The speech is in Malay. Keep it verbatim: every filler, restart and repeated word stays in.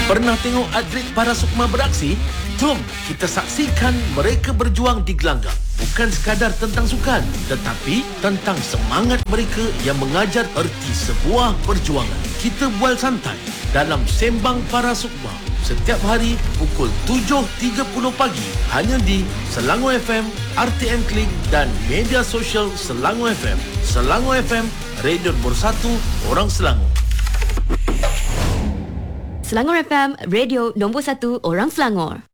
Pernah tengok atlet para sukma beraksi? Jom kita saksikan mereka berjuang di gelanggang. Bukan sekadar tentang sukan, tetapi tentang semangat mereka yang mengajar erti sebuah perjuangan. Kita bual santai dalam Sembang Para Sukma setiap hari pukul tujuh tiga puluh pagi hanya di Selangor F M, R T M Klik dan media sosial Selangor F M. Selangor F M, radio nombor satu orang Selangor. Selangor F M, radio nombor satu orang Selangor.